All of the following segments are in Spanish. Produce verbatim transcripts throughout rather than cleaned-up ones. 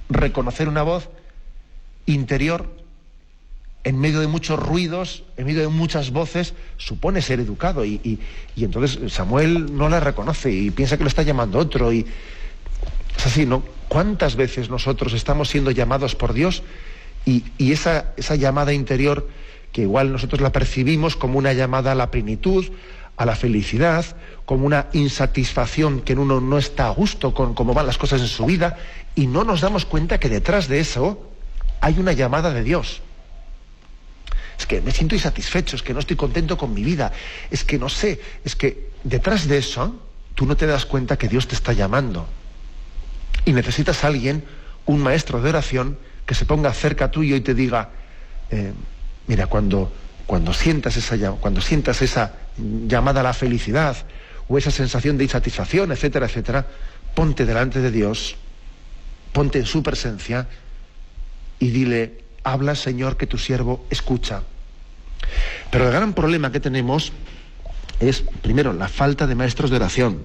reconocer una voz interior en medio de muchos ruidos, en medio de muchas voces, supone ser educado, y, y, y entonces Samuel no la reconoce y piensa que lo está llamando otro, y es así, ¿no? ¿Cuántas veces nosotros estamos siendo llamados por Dios y, y esa, esa llamada interior, que igual nosotros la percibimos como una llamada a la plenitud, a la felicidad, como una insatisfacción, que en uno no está a gusto con cómo van las cosas en su vida, y no nos damos cuenta que detrás de eso hay una llamada de Dios? Es que me siento insatisfecho, es que no estoy contento con mi vida, es que no sé, es que detrás de eso tú no te das cuenta que Dios te está llamando. Y necesitas a alguien, un maestro de oración, que se ponga cerca tuyo y te diga, eh, mira, cuando, cuando, sientas esa, cuando sientas esa llamada a la felicidad, o esa sensación de insatisfacción, etcétera, etcétera, ponte delante de Dios, ponte en su presencia y dile, habla, Señor, que tu siervo escucha. Pero el gran problema que tenemos es, primero, la falta de maestros de oración.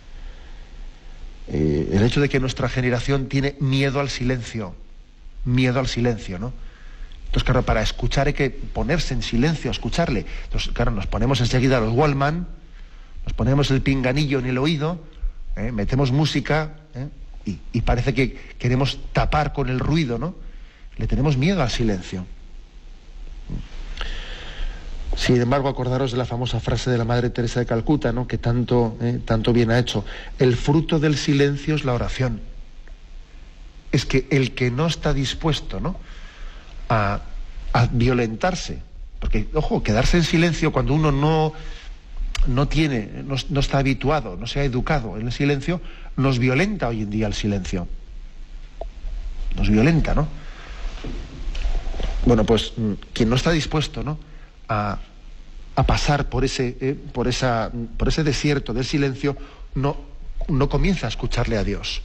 Eh, el hecho de que nuestra generación tiene miedo al silencio, miedo al silencio, ¿no? Entonces, claro, para escuchar hay que ponerse en silencio, escucharle. Entonces, claro, nos ponemos enseguida los Wallman, nos ponemos el pinganillo en el oído, ¿eh? metemos música, ¿eh? y, y parece que queremos tapar con el ruido, ¿no? Le tenemos miedo al silencio. Sin embargo, acordaros de la famosa frase de la Madre Teresa de Calcuta, ¿no? Que tanto, eh, tanto bien ha hecho. El fruto del silencio es la oración. Es que el que no está dispuesto, ¿no? a, a violentarse, porque, ojo, quedarse en silencio cuando uno no, no tiene, no, no está habituado, no se ha educado en el silencio, nos violenta hoy en día el silencio. Nos violenta, ¿no? Bueno, pues quien no está dispuesto, ¿no? a, a pasar por ese, eh, por, esa, por ese desierto del silencio, no, no comienza a escucharle a Dios.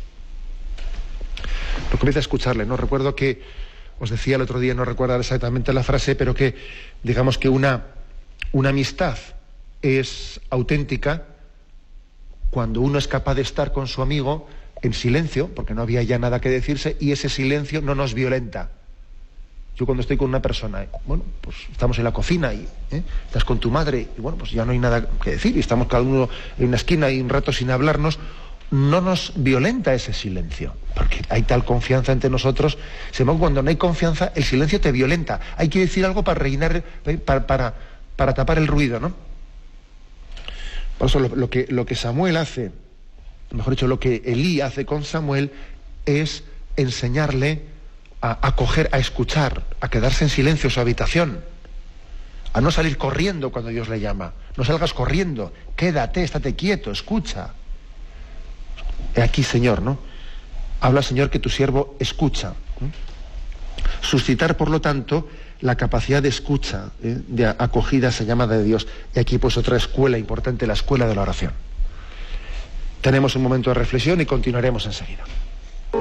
No comienza a escucharle, ¿no? Recuerdo que, os decía el otro día, no recuerdo exactamente la frase, pero que, digamos que una, una amistad es auténtica cuando uno es capaz de estar con su amigo en silencio, porque no había ya nada que decirse, y ese silencio no nos violenta. Yo cuando estoy con una persona, bueno, pues estamos en la cocina y ¿eh? estás con tu madre y bueno, pues ya no hay nada que decir y estamos cada uno en una esquina y un rato sin hablarnos, no nos violenta ese silencio, porque hay tal confianza entre nosotros. Sin embargo, cuando no hay confianza, el silencio te violenta. Hay que decir algo para rellenar, para, para, para tapar el ruido, ¿no? Por eso lo, lo, que, lo que Samuel hace, mejor dicho, lo que Elí hace con Samuel es enseñarle a acoger, a escuchar, a quedarse en silencio en su habitación, a no salir corriendo cuando Dios le llama. No salgas corriendo, quédate, estate quieto, escucha. He aquí, Señor, ¿no? Habla, Señor, que tu siervo escucha. ¿Mm? Suscitar, por lo tanto, la capacidad de escucha, ¿eh? de acogida a esa llamada de Dios. Y aquí, pues, otra escuela importante, la escuela de la oración. Tenemos un momento de reflexión y continuaremos enseguida.